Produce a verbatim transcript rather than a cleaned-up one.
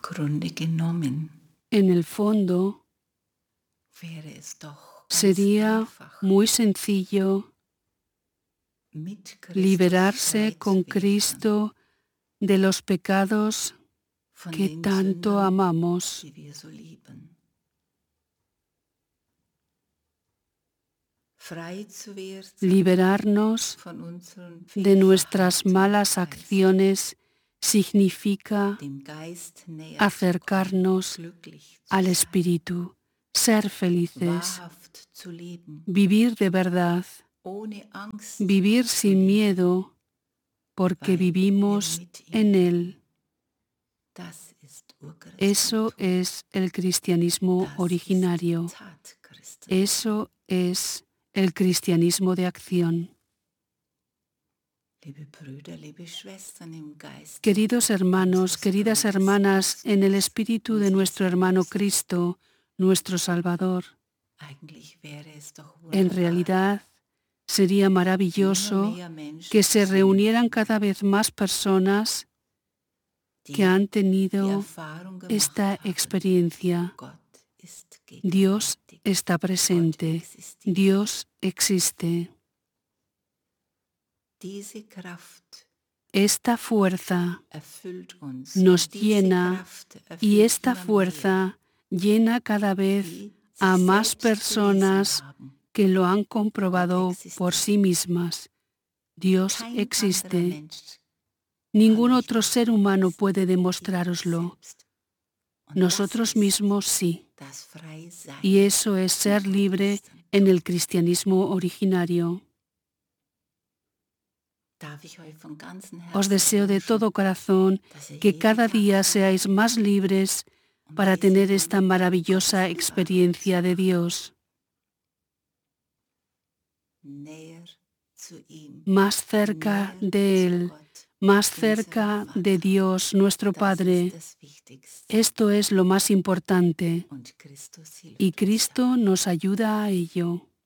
Grunde genommen En el fondo, wäre es doch ganz sería einfach, muy sencillo mit Christus liberarse frei con zu werden Cristo de los pecados von que den tanto Sündern, amamos, die wir so lieben. Frei zu werden liberarnos von unseren de nuestras Fehlverhalten malas heißt, acciones significa dem Geist näher zu kommen, acercarnos glücklich zu al sein, Espíritu, ser felices, wahrhaft zu leben, vivir de verdad, ohne Angst vivir zu sin leben, miedo, porque weil wir vivimos mit ihm en leben. Él. Das ist Eso Urchristentum. es el cristianismo Das originario. ist Tatchristentum. Eso es el cristianismo de acción. Liebe Brüder, liebe Schwestern im Geist Queridos hermanos, unseres queridas Bruders hermanas, en el Christus, espíritu de unseres nuestro hermano Erlösers. Cristo, nuestro Salvador, Eigentlich wäre es doch en wunderbar, realidad sería wenn immer maravilloso mehr Menschen que se zusammenfinden, reunieran cada vez más personas que die han die tenido Erfahrung gemacht esta haben. experiencia. Gott ist Dios gegenwärtig. está Gott presente, existiert. Dios existe. Diese Kraft Esta fuerza erfüllt uns. nos Und diese llena Kraft erfüllt y esta immer mehr, fuerza llena cada vez die a sich más selbst personas bewiesen haben. que lo han comprobado Gott por existiert. sí mismas. Dios Kein anderer existe. Mensch Ningún kann euch otro das ser humano beweisen. puede Ihr demostrároslo. selbst. Und das Nosotros ist mismos sí. das Freisein Y eso es im ser libre Urchristentum. en el cristianismo originario. Darf ich euch von ganzem Os Herzen deseo de wünschen, todo corazón dass ihr que jeden cada Tag día frei seáis más libres und para diese tener esta wunderbare maravillosa Gotteserfahrung experiencia de Dios, näher zu ihm, más cerca näher de zu Él, Gott, más unserem cerca Vater. de Dios, nuestro Das Padre. ist das Wichtigste. Esto es lo más importante Und Christus hilft y uns Cristo nos ayuda a ello.